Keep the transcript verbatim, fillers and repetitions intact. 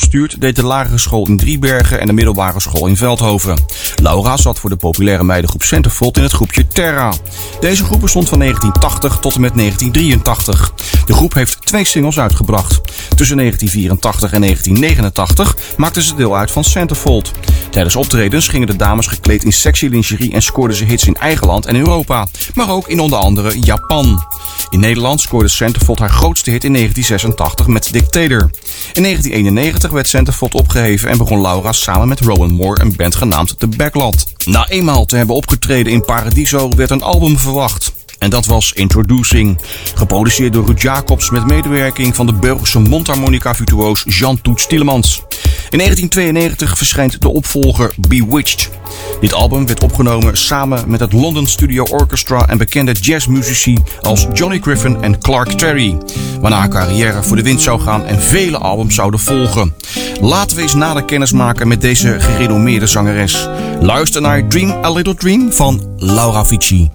bestuurd, deed de lagere school in Driebergen en de middelbare school in Veldhoven. Laura zat voor de populaire meidengroep Centerfold in het groepje Terra. Deze groep bestond van negentien tachtig tot en met negentien drieëntachtig. De groep heeft twee singles uitgebracht. Tussen negentien vierentachtig en negentien negenentachtig maakten ze deel uit van Centerfold. Tijdens optredens gingen de dames gekleed in sexy lingerie en scoorden ze hits in eigen land en Europa, maar ook in onder andere Japan. In Nederland scoorde Centerfold haar grootste hit in negentien zesentachtig met Dictator. In negentien eenennegentig werd Centerfold opgeheven en begon Laura samen met Rowan Moore een band genaamd The Backlot. Na eenmaal te hebben opgetreden in Paradiso werd een album verwacht. En dat was Introducing, geproduceerd door Ruud Jacobs met medewerking van de Belgische mondharmonica-virtuoos Jan Toets Tielemans. In negentien tweeënnegentig verschijnt de opvolger Bewitched. Dit album werd opgenomen samen met het London Studio Orchestra en bekende jazzmuzici als Johnny Griffin en Clark Terry, waarna haar carrière voor de wind zou gaan en vele albums zouden volgen. Laten we eens nader kennis maken met deze gerenommeerde zangeres. Luister naar Dream a Little Dream van Laura Vici.